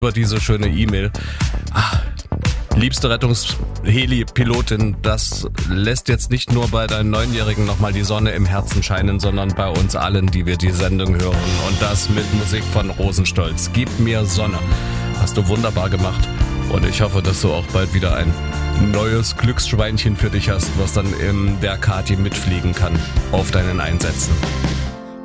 über diese schöne E-Mail. Liebste Rettungsheli-Pilotin, das lässt jetzt nicht nur bei deinen 9-Jährigen nochmal die Sonne im Herzen scheinen, sondern bei uns allen, die wir die Sendung hören. Und das mit Musik von Rosenstolz. Gib mir Sonne. Hast du wunderbar gemacht. Und ich hoffe, dass du auch bald wieder ein neues Glücksschweinchen für dich hast, was dann in der Kati mitfliegen kann auf deinen Einsätzen.